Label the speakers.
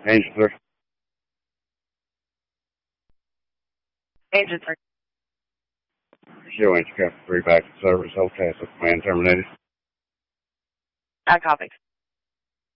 Speaker 1: Engine 3.
Speaker 2: Engine 3.
Speaker 1: Show engine copy 3 back to service. Okay, so command terminated.
Speaker 2: I copy.